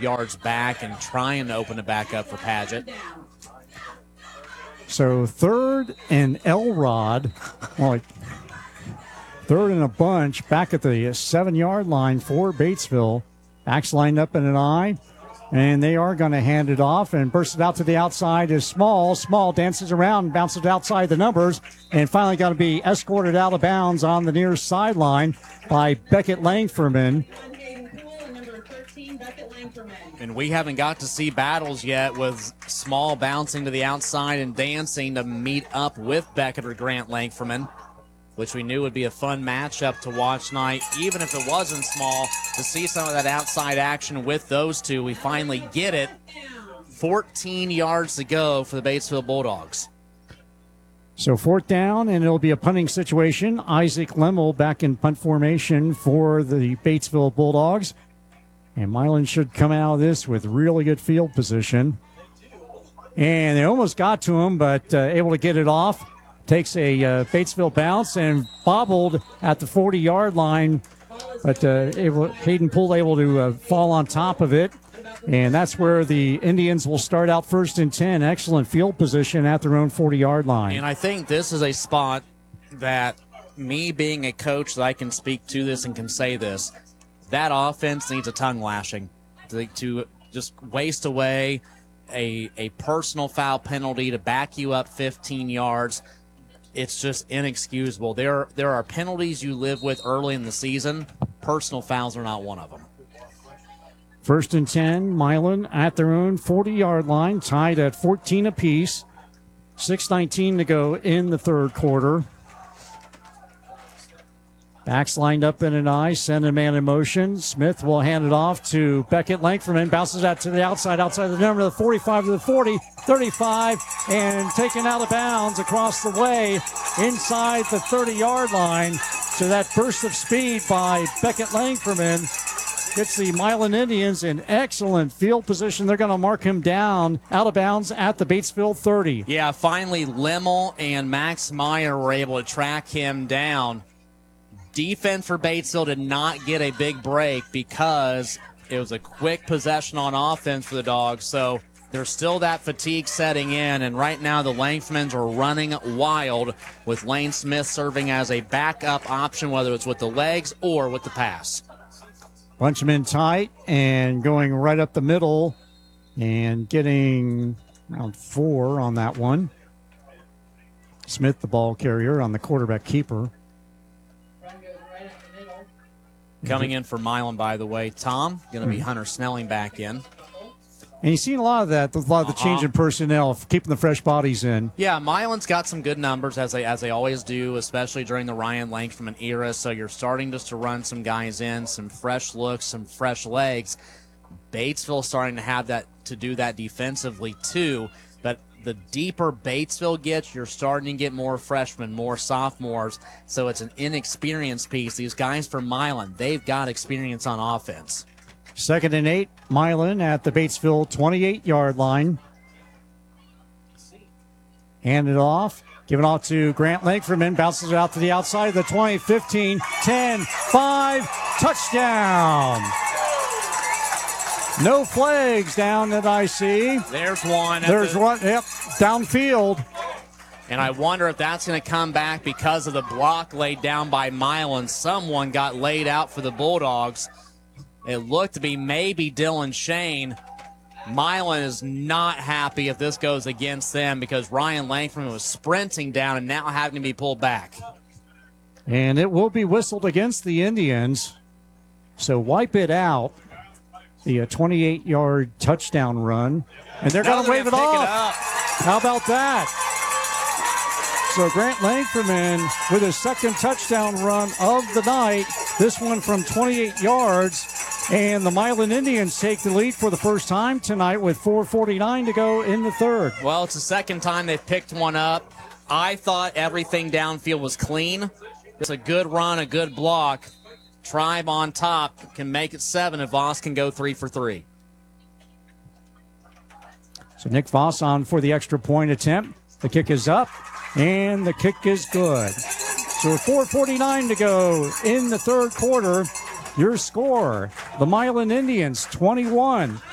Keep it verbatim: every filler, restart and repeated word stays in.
yards back and trying to open it back up for Padgett. So third and Elrod, well, like third and a bunch back at the seven-yard line for Batesville. Backs lined up in an I, and they are going to hand it off and burst it out to the outside is Small. Small dances around and bounces outside the numbers and finally got to be escorted out of bounds on the near sideline by Beckett Langferman. And we haven't got to see battles yet with Small bouncing to the outside and dancing to meet up with Beckett or Grant Langferman, which we knew would be a fun matchup to watch tonight, even if it wasn't Small, to see some of that outside action with those two. We finally get it. fourteen yards to go for the Batesville Bulldogs. So fourth down, and it'll be a punting situation. Isaac Lemmel back in punt formation for the Batesville Bulldogs. And Milan should come out of this with really good field position. And they almost got to him, but uh, able to get it off. Takes a uh, Batesville bounce and bobbled at the forty-yard line, but uh, able, Hayden Poole able to uh, fall on top of it. And that's where the Indians will start out first and ten. Excellent field position at their own forty-yard line. And I think this is a spot that, me being a coach, that I can speak to this and can say this, that offense needs a tongue lashing to, to just waste away a, a personal foul penalty to back you up fifteen yards. It's just inexcusable. There, there are penalties you live with early in the season. Personal fouls are not one of them. First and ten, Milan at their own forty-yard line, tied at fourteen apiece. six nineteen to go in the third quarter. Backs lined up in an I, send a man in motion. Smith will hand it off to Beckett Langferman. Bounces out to the outside, outside the number, the forty-five to the forty, thirty-five, and taken out of bounds across the way inside the thirty-yard line. So that burst of speed by Beckett Langferman gets the Milan Indians in excellent field position. They're going to mark him down out of bounds at the Batesville thirty. Yeah, finally Lemmel and Max Meyer were able to track him down. Defense for Batesville did not get a big break because it was a quick possession on offense for the Dogs. So there's still that fatigue setting in, and right now the Langfmans are running wild with Lane Smith serving as a backup option, whether it's with the legs or with the pass. Bunch them in tight and going right up the middle and getting around four on that one. Smith, the ball carrier, on the quarterback keeper. Coming in for Milan, by the way, Tom, going to be Hunter Snelling back in. And you've seen a lot of that, a lot of the Uh-huh. change in personnel, keeping the fresh bodies in. Yeah, Milan's got some good numbers, as they as they always do, especially during the Ryan Langford era. So you're starting just to run some guys in, some fresh looks, some fresh legs. Batesville starting to have that to do that defensively too. But the deeper Batesville gets, you're starting to get more freshmen, more sophomores. So it's an inexperienced piece. These guys from Milan, they've got experience on offense. Second and eight, Milan at the Batesville twenty-eight-yard line. Hand it off. Give it off to Grant Langferman. Bounces it out to the outside of the twenty, fifteen, ten, five. Touchdown. No flags down that I see. There's one. There's the, one. Yep, downfield. And I wonder if that's going to come back because of the block laid down by Milan. Someone got laid out for the Bulldogs. It looked to be maybe Dylan Shane. Milan is not happy if this goes against them because Ryan Langford was sprinting down and now having to be pulled back. And it will be whistled against the Indians. So wipe it out. The twenty-eight-yard touchdown run. And they're going to wave it off. It How about that? So Grant Langferman with his second touchdown run of the night. This one from twenty-eight yards. And the Milan Indians take the lead for the first time tonight with four forty-nine to go in the third. Well, it's the second time they've picked one up. I thought everything downfield was clean. It's a good run, a good block. Tribe on top can make it seven if Voss can go three for three. So Nick Voss on for the extra point attempt. The kick is up, and the kick is good. So with four forty-nine to go in the third quarter, your score, the Milan Indians twenty-one,